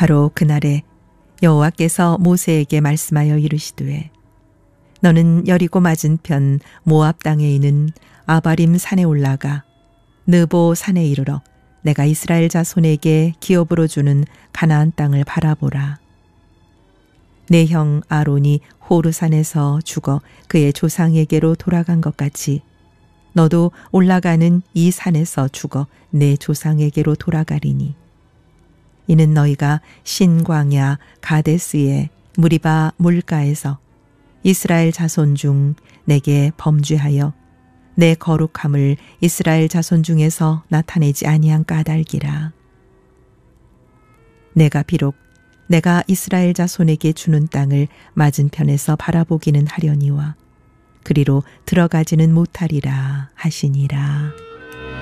바로 그날에 여호와께서 모세에게 말씀하여 이르시되 너는 여리고 맞은편 모압 땅에 있는 아바림 산에 올라가 느보 산에 이르러 내가 이스라엘 자손에게 기업으로 주는 가나안 땅을 바라보라. 내 형 아론이 호르산에서 죽어 그의 조상에게로 돌아간 것 같이 너도 올라가는 이 산에서 죽어 내 조상에게로 돌아가리니 이는 너희가 신광야 가데스의 무리바 물가에서 이스라엘 자손 중 내게 범죄하여 내 거룩함을 이스라엘 자손 중에서 나타내지 아니한 까닭이라. 내가 비록 내가 이스라엘 자손에게 주는 땅을 맞은편에서 바라보기는 하려니와 그리로 들어가지는 못하리라 하시니라.